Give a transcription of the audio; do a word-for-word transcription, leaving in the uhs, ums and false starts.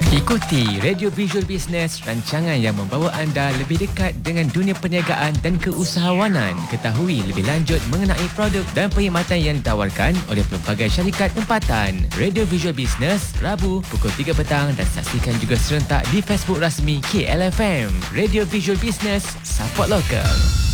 Ikuti Radio Visual Business, rancangan yang membawa anda lebih dekat dengan dunia perniagaan dan keusahawanan. Ketahui lebih lanjut mengenai produk dan perkhidmatan yang ditawarkan oleh pelbagai syarikat tempatan. Radio Visual Business, Rabu pukul tiga petang dan saksikan juga serentak di Facebook rasmi K L F M. Radio Visual Business, support local.